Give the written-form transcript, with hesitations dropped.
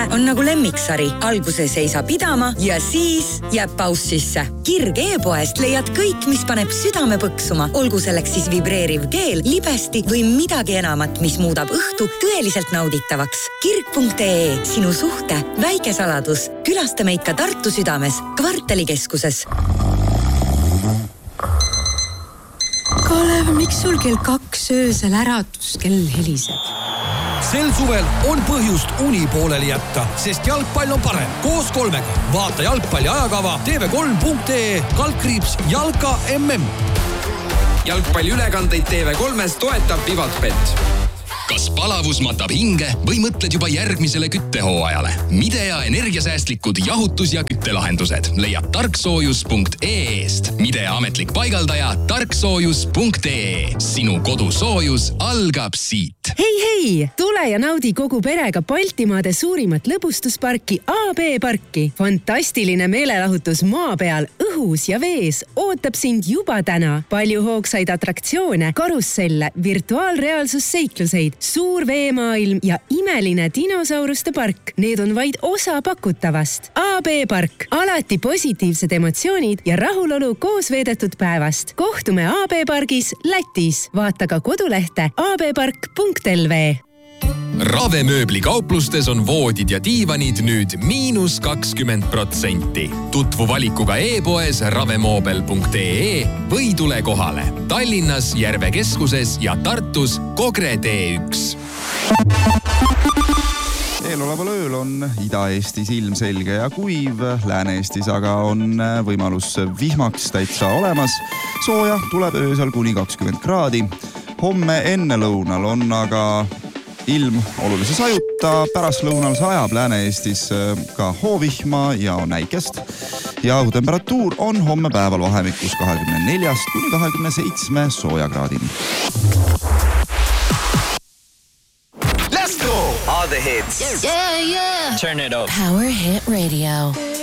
on nagu lemmiksari. Alguses ei saa pidama ja siis jääb paus sisse. Kirg e-poest leiad kõik, mis paneb südame põksuma. Olgu selleks siis vibreeriv keel, libesti või midagi enamat, mis muudab õhtu tõeliselt nauditavaks. Kirg.ee, sinu suhte väike saladus. Külasta meid ka Tartu südames, Kvartalikeskuses. Kalev, miks sul kell 2 öösel äratuskell heliseb? Sel suvel on põhjust uni pooleli jätta, sest jalgpall on parem. Koos 3-ga. Vaata jalgpalli ajakava tv3.ee /Jalka MM. Jalgpalli ülekandeid TV3-s toetab Vivatbet. Kas palavus matab hinge või mõtled juba järgmisele küttehooajale? Midea energiasäästlikud jahutus- ja küttelahendused leiab tarksoojus.ee-st. Midea ametlik paigaldaja tarksoojus.ee. Sinu kodusoojus algab siit. Hei! Tule ja naudi kogu perega Baltimaade suurimat lõbustusparki AB Parki. Fantastiline meelelahutus maa peal, õhus ja vees ootab sind juba täna. Palju hoogsaid atraktsioone, karusselle, virtuaalreaalsusseikluseid, suur veemaailm ja imeline dinosauruste park. Need on vaid osa pakutavast. AB Park. Alati positiivsed emotsioonid ja rahulolu koos veedetud päevast. Kohtume AB Pargis Lätis. Vaata ka kodulehte abpark.lv. Ravemööbli kauplustes on voodid ja diivanid nüüd -20%. Tutvu valikuga e-poes ravemoobel.ee või tule kohale. Tallinnas, Järve keskuses ja Tartus Kogre T1. Eeloleval ööl on Ida-Eestis ilmselge ja kuiv, Lääne-Eestis aga on võimalus vihmaks täitsa olemas. Sooja tuleb öösel kuni 20 kraadi. Homme enne lõunal on aga ilm olulise sajuta, pärast lõunal sajab Lääne-Eestis ka hoovihma ja on äikest. Ja õhutemperatuur on homme päeval vahemikus 24 kuni 27 soojakraadini. Let's go! All the hits. Yeah. Turn it up. Power Hit Radio.